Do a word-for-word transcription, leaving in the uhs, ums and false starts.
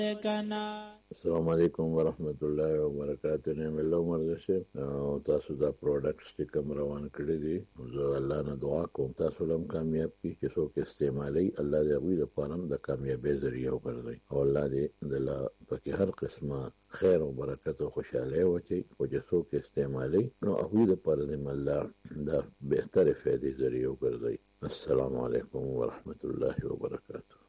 السلام علیکم ورحمت الله وبرکاتہ. نعم الله مرده او تاسو دا پروډکټس چې کوم روان کړی دي زه الله نه دعا کوم تاسو لم کامیاب کی چې څوک استعمالي الله دې هغوی لپاره د کامیابی ذریعہ وګرځي او الله دې د لا پکې هر قسمه خیر او برکت او خوشاله وچی او چې څوک استعمالي نو هغوی لپاره دې الله د بهتره فائدې ذریعہ وګرځي. السلام علیکم ورحمت الله وبرکاتہ.